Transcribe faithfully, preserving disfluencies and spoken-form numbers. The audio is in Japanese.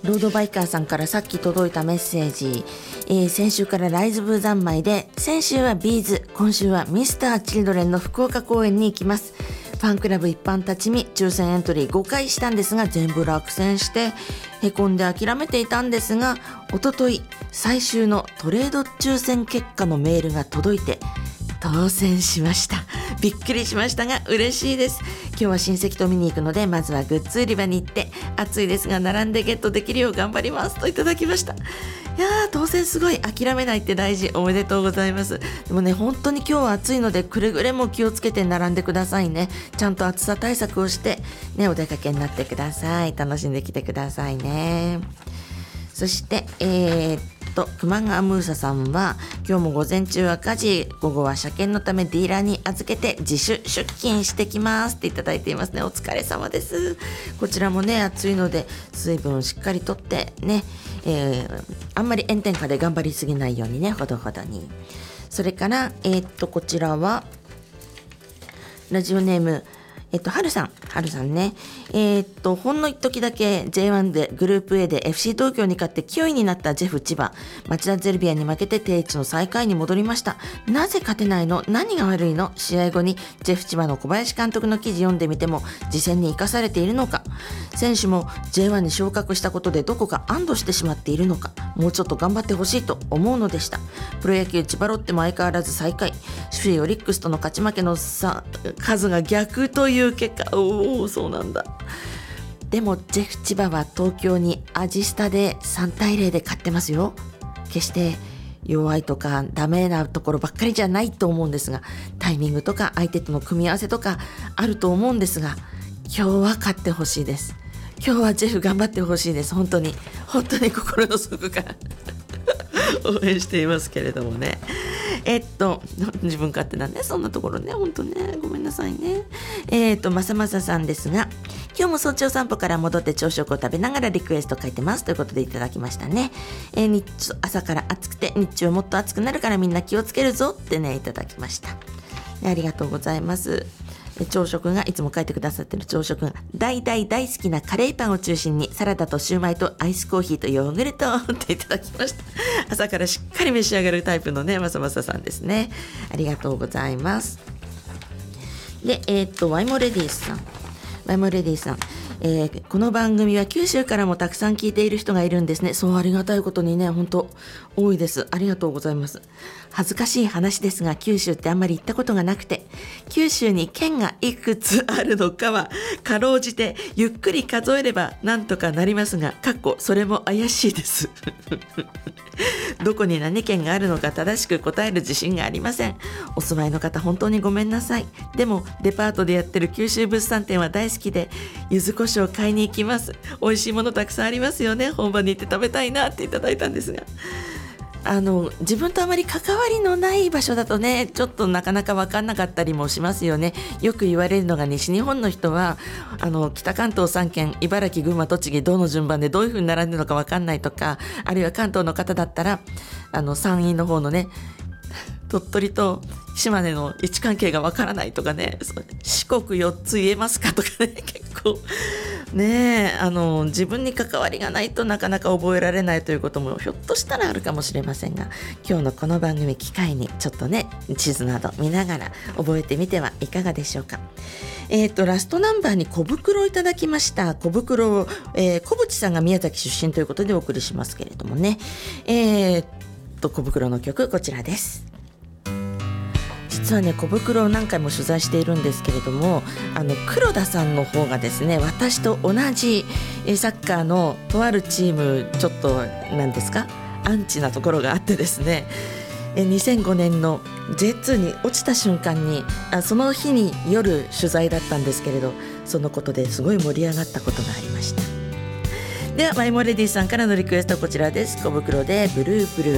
ロードバイカーさんからさっき届いたメッセージ、えー、先週からライズブ三昧で、先週はビーズ、今週はミスターチルドレンの福岡公演に行きます。ファンクラブ一般立ち見抽選エントリーごかいしたんですが全部落選してへこんで諦めていたんですが、おととい最終のトレード抽選結果のメールが届いて当選しました。びっくりしましたが嬉しいです。今日は親戚と見に行くのでまずはグッズ売り場に行って暑いですが並んでゲットできるよう頑張りますといただきました。いやー当選すごい。諦めないって大事。おめでとうございます。でもね本当に今日は暑いのでくれぐれも気をつけて並んでくださいね。ちゃんと暑さ対策をしてねお出かけになってください。楽しんできてくださいね。そしてえー、っと熊川ムーサさんは今日も午前中は家事、午後は車検のためディーラーに預けて自主出勤してきますっていただいていますね。お疲れ様です。こちらもね暑いので水分をしっかりとってね、えー、あんまり炎天下で頑張りすぎないようにねほどほどに。それからえー、っとこちらはラジオネームえっと、はるさん、はるさんね、えー、っと、ほんの一時だけ ジェイワン でグループ A で エフシー 東京に勝ってきゅういになったジェフ千葉、町田ゼルビアに負けて定位置の最下位に戻りました。なぜ勝てないの？何が悪いの？試合後にジェフ千葉の小林監督の記事読んでみても、次戦に生かされているのか、選手も ジェイワン に昇格したことでどこか安堵してしまっているのか、もうちょっと頑張ってほしいと思うのでした。プロ野球千葉ロッテも相変わらず最下位、首位オリックスとの勝ち負けの差数が逆という結果。おおそうなんだ。でもジェフ千葉は東京にアジスタでさんたいゼロで勝ってますよ。決して弱いとかダメなところばっかりじゃないと思うんですが、タイミングとか相手との組み合わせとかあると思うんですが、今日は勝ってほしいです。今日はジェフ頑張ってほしいです。本当に本当に心の底から応援していますけれどもね。えっと自分勝手なんねそんなところね、本当ねごめんなさいね。えっとまさまささんですが、今日も早朝散歩から戻って朝食を食べながらリクエスト書いてますということでいただきましたね。えー、日中朝から暑くて日中もっと暑くなるからみんな気をつけるぞってねいただきました。ありがとうございます。朝食がいつも書いてくださってる朝食が大大大好きなカレーパンを中心にサラダとシューマイとアイスコーヒーとヨーグルトっていただきました。朝からしっかり召し上がるタイプのねまさまささんですね。ありがとうございます。でえー、っとワイモレディースさんワイモレディーさん、えー、この番組は九州からもたくさん聞いている人がいるんですね。そうありがたいことにね本当多いです。ありがとうございます。恥ずかしい話ですが九州ってあんまり行ったことがなくて、九州に県がいくつあるのかはかろうじてゆっくり数えればなんとかなりますが、かっこそれも怪しいですどこに何県があるのか正しく答える自信がありません。お住まいの方本当にごめんなさい。でもデパートでやってる九州物産展は大好きで柚子胡椒買いに行きます。美味しいものたくさんありますよね。本場に行って食べたいなっていただいたんですが、あの自分とあまり関わりのない場所だとねちょっとなかなか分かんなかったりもしますよね。よく言われるのが西日本の人はあの北関東さんけん茨城群馬栃木どの順番でどういう風に並んでるのか分かんないとか、あるいは関東の方だったらあの山陰の方のね鳥取と島根の位置関係がわからないとかね、四国よっつ言えますかとかね、結構ねえあの自分に関わりがないとなかなか覚えられないということもひょっとしたらあるかもしれませんが、今日のこの番組機会にちょっとね地図など見ながら覚えてみてはいかがでしょうか。えーとラストナンバーに小袋をいただきました。小袋を、えー、小渕さんが宮崎出身ということでお送りしますけれどもね、えーと小袋の曲こちらです。実はね小袋を何回も取材しているんですけれども、あの黒田さんの方がですね私と同じサッカーのとあるチームちょっと何ですかアンチなところがあってですね、にせんごねんの ジェイツー に落ちた瞬間にあその日に夜取材だったんですけれど、そのことですごい盛り上がったことがありました。ではマイモレディさんからのリクエストこちらです。小袋でブルーブルー。